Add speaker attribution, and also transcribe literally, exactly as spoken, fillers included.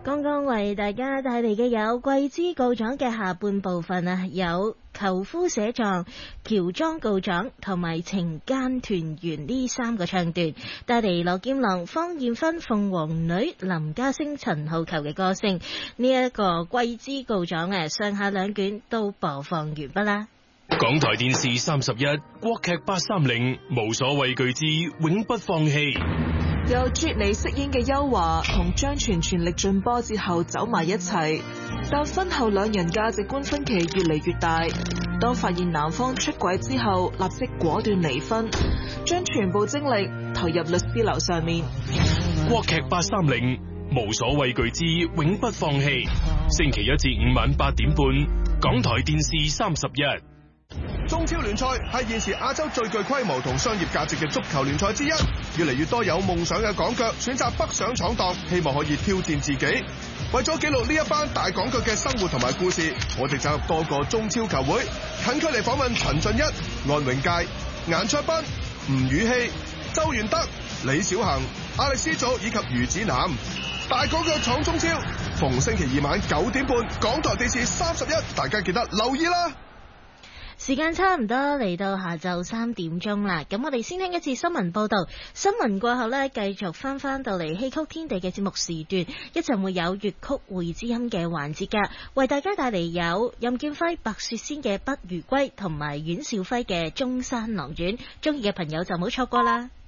Speaker 1: 剛剛為大家帶嚟嘅有桂枝告狀嘅下半部分啊，有求夫寫狀、喬裝告狀同埋情間團圓呢三個唱段，帶嚟羅劍郎、方艷芬、鳳凰女、林家聲、陳浩球嘅歌聲。呢、這、一個桂枝告狀啊，上下兩卷都播放完畢啦。
Speaker 2: 港台電視三十一，國劇八三零，無所畏懼之永不放棄。
Speaker 3: 由啜尼飾演嘅邱華同張全全力進波之後走埋一齊，但婚後兩人價值觀分歧越嚟越大。當發現男方出軌之後，立即果斷離婚，將全部精力投入律師樓上面。
Speaker 2: 國劇八三零，無所畏懼之永不放棄。星期一至五晚八點半，港台電視三十一。
Speaker 4: 中超聯賽係現時亞洲最具規模同商業價值嘅足球聯賽之一，越嚟越多有夢想嘅港腳選擇北上闖蕩，希望可以挑戰自己。為咗記錄呢一班大港腳嘅生活同埋故事，我哋走入多個中超球會，近距離訪問陳俊一、安永佳、顏卓彬、吳宇希、周元德、李小恒、亞力斯祖以及余子南。大港腳闖中超，逢星期二晚九點半，港台電視三十一，大家記得留意啦。
Speaker 1: 時間差唔多嚟到下晝三點鐘啦，咁我哋先聽一次新聞報道，新聞過後呢，繼續翻翻到嚟戲曲天地嘅節目時段，一陣會有粵曲會知音嘅環節噶，為大家帶嚟有任劍輝、白雪仙嘅不如歸同埋阮兆輝嘅中山狼院，中意嘅朋友就唔好錯過啦。